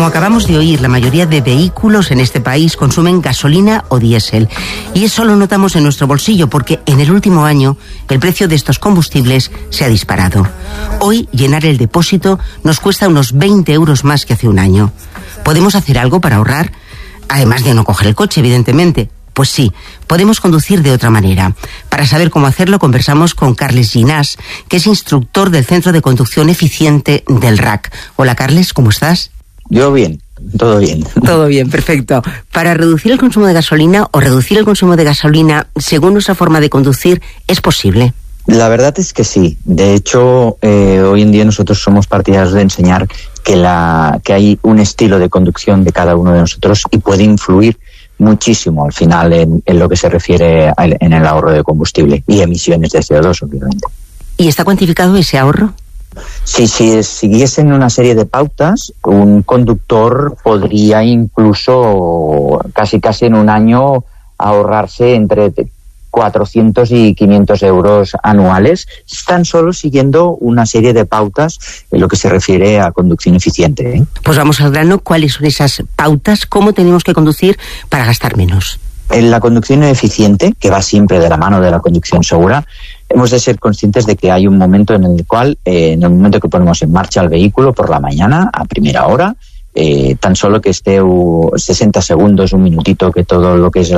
Como acabamos de oír, la mayoría de vehículos en este país consumen gasolina o diésel. Y eso lo notamos en nuestro bolsillo porque en el último año el precio de estos combustibles se ha disparado. Hoy llenar el depósito nos cuesta unos 20 euros más que hace un año. ¿Podemos hacer algo para ahorrar? Además de no coger el coche, evidentemente. Pues sí, podemos conducir de otra manera. Para saber cómo hacerlo, conversamos con Carles Ginás, que es instructor del Centro de Conducción Eficiente del RAC. Hola, Carles, ¿cómo estás? Yo bien, todo bien. Todo bien, perfecto. Para reducir el consumo de gasolina o reducir el consumo de gasolina según nuestra forma de conducir, ¿es posible? La verdad es que sí. De hecho, hoy en día nosotros somos partidarios de enseñar que hay un estilo de conducción de cada uno de nosotros y puede influir muchísimo al final en lo que se refiere en el ahorro de combustible y emisiones de CO2, obviamente. ¿Y está cuantificado ese ahorro? Sí, si siguiesen una serie de pautas, un conductor podría incluso casi en un año ahorrarse entre 400 y 500 euros anuales, tan solo siguiendo una serie de pautas en lo que se refiere a conducción eficiente, ¿eh? Pues vamos al grano. ¿Cuáles son esas pautas? ¿Cómo tenemos que conducir para gastar menos? En la conducción eficiente, que va siempre de la mano de la conducción segura, hemos de ser conscientes de que hay un momento en el cual, en el momento que ponemos en marcha el vehículo por la mañana, a primera hora, tan solo que esté 60 segundos, un minutito, que todo lo que es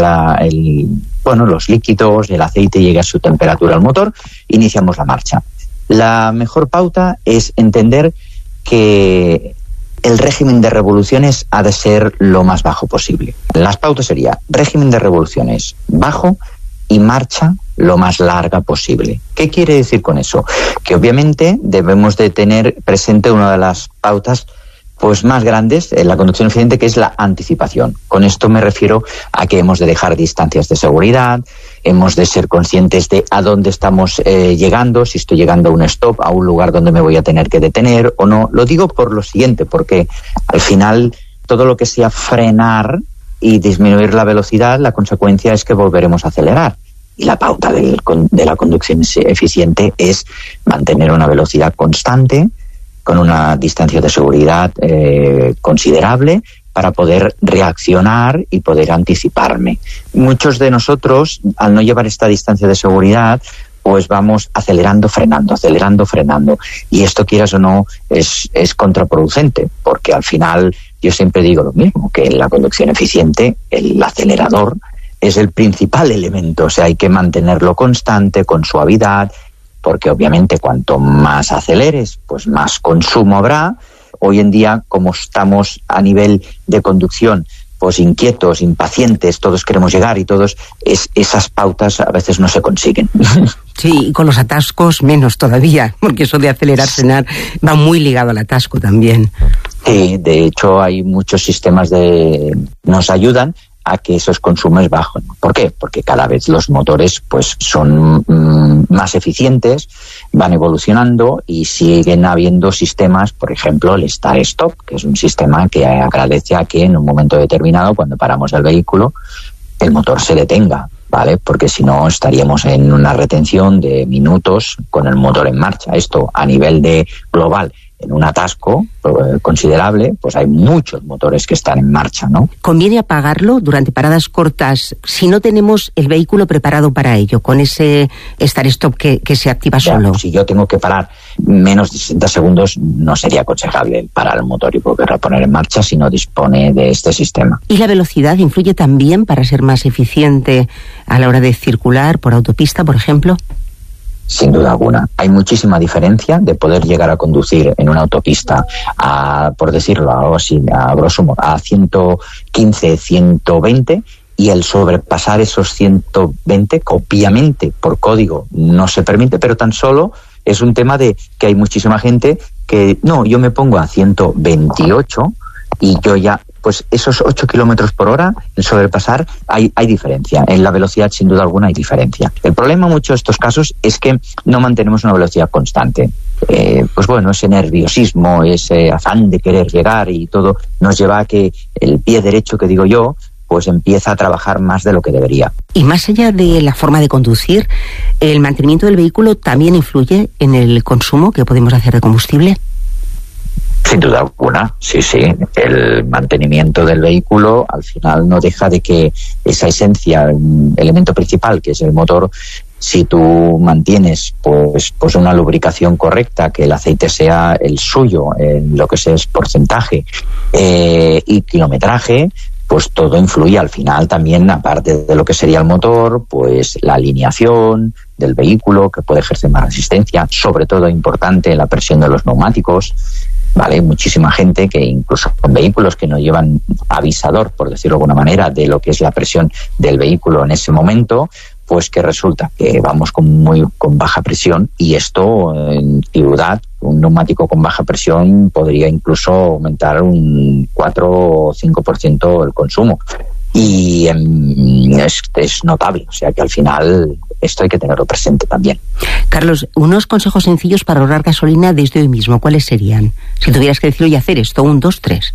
los líquidos, el aceite llegue a su temperatura al motor, iniciamos la marcha. La mejor pauta es entender que el régimen de revoluciones ha de ser lo más bajo posible. Las pautas serían régimen de revoluciones bajo y marcha lo más larga posible. ¿Qué quiere decir con eso? Que obviamente debemos de tener presente una de las pautas más grandes en la conducción eficiente, que es la anticipación. Con esto me refiero a que hemos de dejar distancias de seguridad, hemos de ser conscientes de a dónde estamos llegando, si estoy llegando a un stop, a un lugar donde me voy a tener que detener o no. Lo digo por lo siguiente, porque al final todo lo que sea frenar y disminuir la velocidad, la consecuencia es que volveremos a acelerar. Y la pauta de la conducción eficiente es mantener una velocidad constante, con una distancia de seguridad considerable, para poder reaccionar y poder anticiparme. Muchos de nosotros, al no llevar esta distancia de seguridad, pues vamos acelerando, frenando. Y esto, quieras o no, es contraproducente, porque al final yo siempre digo lo mismo, que en la conducción eficiente el acelerador es el principal elemento. O sea, hay que mantenerlo constante, con suavidad, porque obviamente cuanto más aceleres, pues más consumo habrá. Hoy en día, como estamos a nivel de conducción, pues inquietos, impacientes, todos queremos llegar y esas pautas a veces no se consiguen. Sí, y con los atascos menos todavía, porque eso de acelerar, frenar, va muy ligado al atasco también. Sí, de hecho hay muchos sistemas nos ayudan a que esos consumos bajen. ¿Por qué? Porque cada vez los motores son más eficientes, van evolucionando y siguen habiendo sistemas, por ejemplo, el Start-Stop, que es un sistema que agradece a que en un momento determinado, cuando paramos el vehículo, el motor se detenga, ¿vale? Porque si no estaríamos en una retención de minutos con el motor en marcha. Esto a nivel de global, en un atasco considerable, pues hay muchos motores que están en marcha, ¿no? ¿Conviene apagarlo durante paradas cortas si no tenemos el vehículo preparado para ello, con ese Start-Stop que se activa solo? Si yo tengo que parar menos de 60 segundos, no sería aconsejable parar el motor y volver a poner en marcha si no dispone de este sistema. ¿Y la velocidad influye también para ser más eficiente a la hora de circular por autopista, por ejemplo? Sin duda alguna. Hay muchísima diferencia de poder llegar a conducir en una autopista por decirlo algo así, a grosso modo, a 115, 120, y el sobrepasar esos 120, que obviamente por código no se permite, pero tan solo es un tema de que hay muchísima gente que, no, yo me pongo a 128 y yo ya, pues esos 8 kilómetros por hora, el sobrepasar, hay diferencia. En la velocidad, sin duda alguna, hay diferencia. El problema en muchos de estos casos es que no mantenemos una velocidad constante. Ese nerviosismo, ese afán de querer llegar y todo, nos lleva a que el pie derecho, que digo yo, pues empieza a trabajar más de lo que debería. Y más allá de la forma de conducir, ¿el mantenimiento del vehículo también influye en el consumo que podemos hacer de combustible? Sin duda alguna, sí. El mantenimiento del vehículo al final no deja de que esa esencia, el elemento principal que es el motor, si tú mantienes pues una lubricación correcta, que el aceite sea el suyo, lo que sea es porcentaje y kilometraje, pues todo influye al final también, aparte de lo que sería el motor, pues la alineación del vehículo, que puede ejercer más resistencia, sobre todo importante la presión de los neumáticos. Vale, muchísima gente que incluso con vehículos que no llevan avisador, por decirlo de alguna manera, de lo que es la presión del vehículo en ese momento, pues que resulta que vamos con baja presión, y esto en ciudad, un neumático con baja presión podría incluso aumentar un 4 o 5% el consumo. Y es notable, o sea que al final esto hay que tenerlo presente también. Carlos, unos consejos sencillos para ahorrar gasolina desde hoy mismo, ¿cuáles serían? Si tuvieras que decirlo y hacer esto, 1, 2, 3.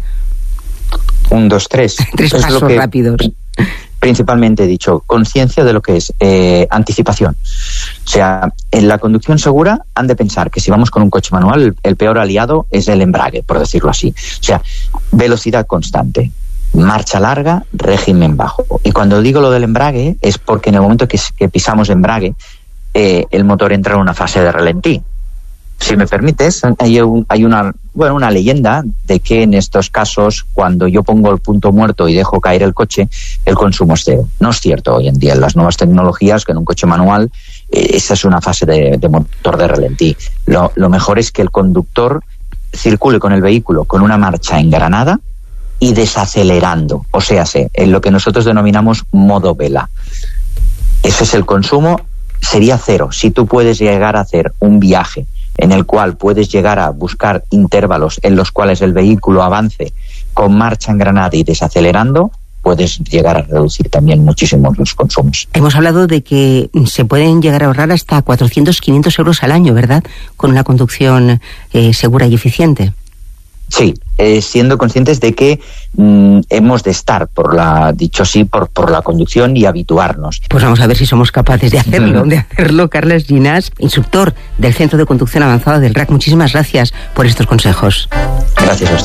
1, 2, 3. 3 pasos rápidos. Principalmente he dicho, conciencia de lo que es anticipación. O sea, en la conducción segura han de pensar que si vamos con un coche manual, el peor aliado es el embrague, por decirlo así. O sea, velocidad constante, marcha larga, régimen bajo. Y cuando digo lo del embrague es porque en el momento que pisamos embrague, el motor entra en una fase de ralentí. Si me permites, hay una leyenda de que en estos casos, cuando yo pongo el punto muerto y dejo caer el coche, el consumo es cero. No es cierto hoy en día. En las nuevas tecnologías, que en un coche manual, esa es una fase de motor de ralentí. Lo mejor es que el conductor circule con el vehículo con una marcha engranada y desacelerando, o sea, en lo que nosotros denominamos modo vela. Ese es el consumo, sería cero. Si tú puedes llegar a hacer un viaje en el cual puedes llegar a buscar intervalos en los cuales el vehículo avance con marcha engranada y desacelerando, puedes llegar a reducir también muchísimo los consumos. Hemos hablado de que se pueden llegar a ahorrar hasta 400-500 euros al año, ¿verdad?, con una conducción segura y eficiente. Sí, siendo conscientes de que hemos de estar por la conducción y habituarnos. Pues vamos a ver si somos capaces de hacerlo. Carles Llinàs, instructor del Centro de Conducción Avanzada del RAC, muchísimas gracias por estos consejos. Gracias a usted.